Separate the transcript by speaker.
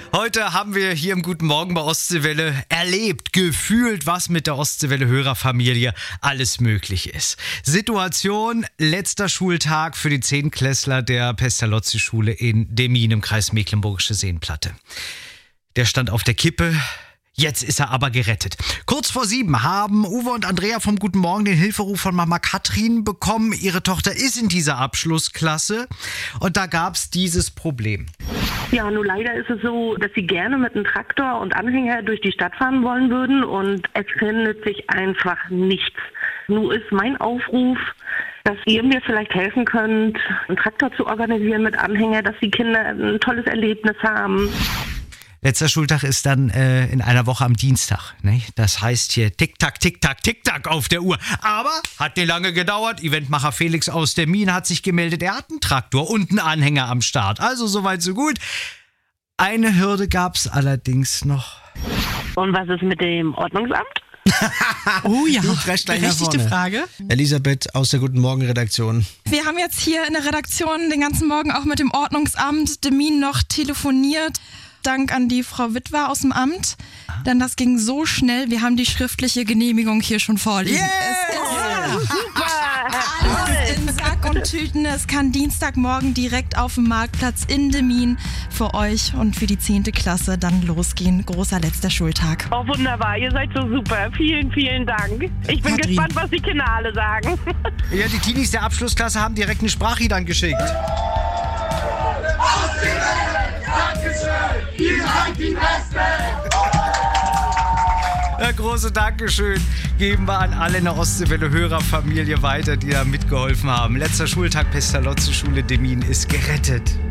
Speaker 1: Heute haben wir hier im Guten Morgen bei Ostseewelle erlebt, gefühlt, was mit der Ostseewelle-Hörerfamilie alles möglich ist. Situation, letzter Schultag für die 10-Klässler der Pestalozzi-Schule in Demmin im Kreis Mecklenburgische Seenplatte. Der stand auf der Kippe. Jetzt ist er aber gerettet. Kurz vor 7 haben Uwe und Andrea vom Guten Morgen den Hilferuf von Mama Katrin bekommen. Ihre Tochter ist in dieser Abschlussklasse und da gab es dieses Problem.
Speaker 2: Ja, nur leider ist es so, dass sie gerne mit einem Traktor und Anhänger durch die Stadt fahren wollen würden und es findet sich einfach nichts. Nun ist mein Aufruf, dass ihr mir vielleicht helfen könnt, einen Traktor zu organisieren mit Anhänger, dass die Kinder ein tolles Erlebnis haben.
Speaker 1: Letzter Schultag ist dann in einer Woche am Dienstag. Ne? Das heißt hier Tick-Tack, Tick-Tack, Tick-Tack auf der Uhr. Aber hat nicht lange gedauert. Eventmacher Felix aus Demmin hat sich gemeldet. Er hat einen Traktor und einen Anhänger am Start. Also soweit so gut. Eine Hürde gab es allerdings noch.
Speaker 2: Und was ist mit dem Ordnungsamt?
Speaker 3: Oh ja,
Speaker 4: berechtigte
Speaker 3: Frage.
Speaker 4: Elisabeth aus der Guten Morgen Redaktion.
Speaker 3: Wir haben jetzt hier in der Redaktion den ganzen Morgen auch mit dem Ordnungsamt Demmin noch telefoniert. Dank an die Frau Witwer aus dem Amt, denn das ging so schnell, wir haben die schriftliche Genehmigung hier schon vorliegen.
Speaker 2: Super!
Speaker 3: Alles in Sack und Tüten, es kann Dienstagmorgen direkt auf dem Marktplatz in Demmin für euch und für die 10. Klasse dann losgehen. Großer letzter Schultag.
Speaker 2: Oh, wunderbar, ihr seid so super. Vielen, vielen Dank. Ich bin
Speaker 3: Katrin.
Speaker 2: gespannt, was die Kinder alle sagen.
Speaker 1: Ja, die Teenies der Abschlussklasse haben direkt eine Sprachlied angeschickt.
Speaker 5: Ihr seid die Beste!
Speaker 1: Ein große Dankeschön geben wir an alle in der Ostseewelle-Hörerfamilie weiter, die da mitgeholfen haben. Letzter Schultag, Pestalozzi-Schule Demmin ist gerettet.